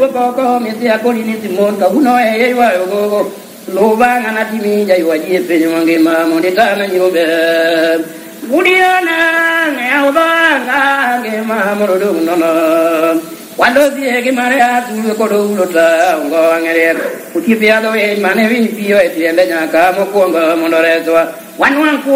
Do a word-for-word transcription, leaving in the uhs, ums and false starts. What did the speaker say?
koko misia kolini timon ka uno e wa go lo ba ngana timi ja yo ji pe nge ma mo de ta na yo be Budiana ne oba nge ma mo do no no Quando si è che marea tu ko lo ta ngo ngere ku ti pe ado e mane vi pio e ti le nya ka mo ko mo no re so wan wan